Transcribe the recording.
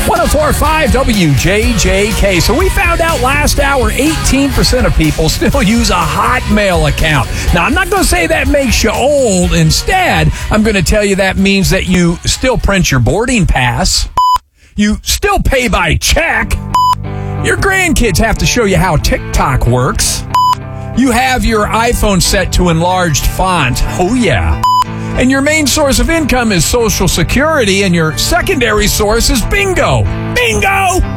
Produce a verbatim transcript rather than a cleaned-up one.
one oh four point five W J J K. So we found out last hour eighteen percent of people still use a Hotmail account. Now, I'm not going to say that makes you old. Instead, I'm going to tell you that means that you still print your boarding pass. You still pay by check. Your grandkids have to show you how TikTok works. You have your iPhone set to enlarged font. Oh, yeah. And your main source of income is Social Security, and your secondary source is bingo. Bingo!